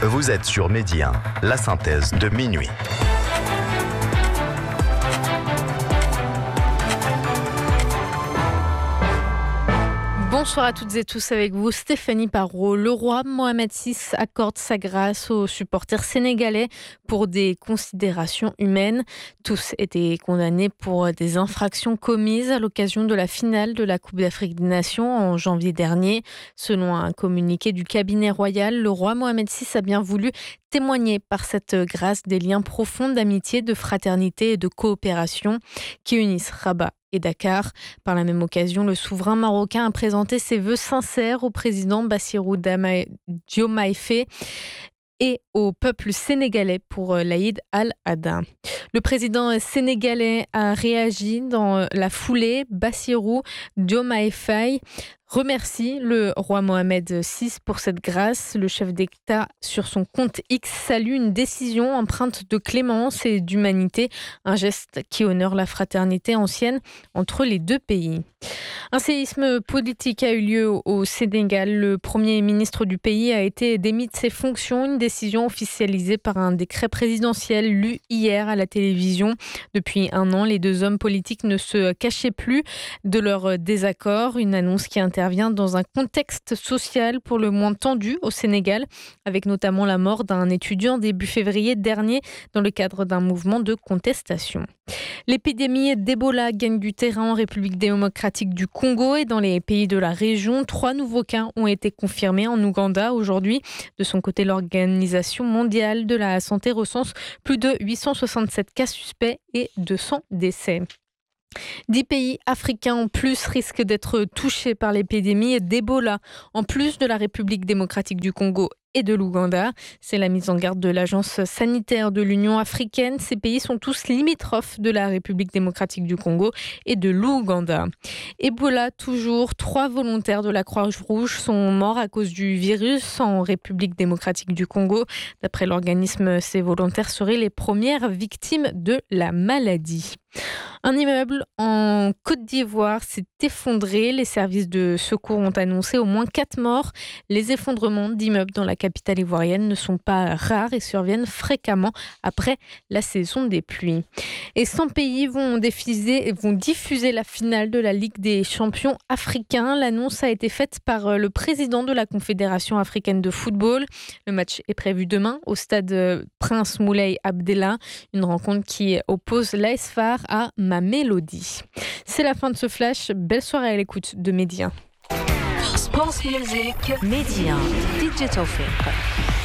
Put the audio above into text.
Vous êtes sur Midi 1, la synthèse de minuit. Bonsoir à toutes et tous, avec vous Stéphanie Parot. Le roi Mohamed VI accorde sa grâce aux supporters sénégalais pour des considérations humaines. Tous étaient condamnés pour des infractions commises à l'occasion de la finale de la Coupe d'Afrique des Nations en janvier dernier. Selon un communiqué du cabinet royal, le roi Mohamed VI a bien voulu témoigner par cette grâce des liens profonds d'amitié, de fraternité et de coopération qui unissent Rabat et Dakar. Par la même occasion, le souverain marocain a présenté ses vœux sincères au président Bassirou Diomaye Faye et au peuple sénégalais pour l'Aïd al-Adha. Le président sénégalais a réagi dans la foulée. Bassirou Diomaye Faye remercie le roi Mohamed VI pour cette grâce. Le chef d'État, sur son compte X, salue une décision empreinte de clémence et d'humanité, un geste qui honore la fraternité ancienne entre les deux pays. Un séisme politique a eu lieu au Sénégal. Le premier ministre du pays a été démis de ses fonctions, une décision officialisée par un décret présidentiel lu hier à la télévision. Depuis un an, les deux hommes politiques ne se cachaient plus de leur désaccord, une annonce qui intervient dans un contexte social pour le moins tendu au Sénégal, avec notamment la mort d'un étudiant début février dernier dans le cadre d'un mouvement de contestation. L'épidémie d'Ebola gagne du terrain en République démocratique du Congo et dans les pays de la région. 3 nouveaux cas ont été confirmés en Ouganda aujourd'hui. De son côté, l'Organisation mondiale de la santé recense plus de 867 cas suspects et 200 décès. 10 pays africains en plus risquent d'être touchés par l'épidémie d'Ebola, en plus de la République démocratique du Congo et de l'Ouganda. C'est la mise en garde de l'Agence sanitaire de l'Union africaine. Ces pays sont tous limitrophes de la République démocratique du Congo et de l'Ouganda. Ebola toujours, 3 volontaires de la Croix-Rouge sont morts à cause du virus en République démocratique du Congo. D'après l'organisme, ces volontaires seraient les premières victimes de la maladie. Un immeuble en Côte d'Ivoire s'est effondré. Les services de secours ont annoncé au moins 4 morts. Les effondrements d'immeubles dans la capitale ivoirienne ne sont pas rares et surviennent fréquemment après la saison des pluies. Et 100 pays vont diffuser la finale de la Ligue des champions africains. L'annonce a été faite par le président de la Confédération africaine de football. Le match est prévu demain au stade Prince Moulay Abdellah. Une rencontre qui oppose l'AS FAR à Mamelodi. C'est la fin de ce flash. Belle soirée à l'écoute de Midi 1. Pulse Music, Midi 1, Digital Fit.